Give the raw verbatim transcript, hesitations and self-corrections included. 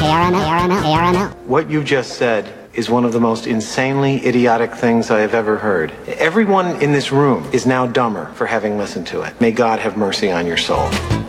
What you just said is one of the most insanely idiotic things I have ever heard. Everyone in this room is now dumber for having listened to it. May God have mercy on your soul.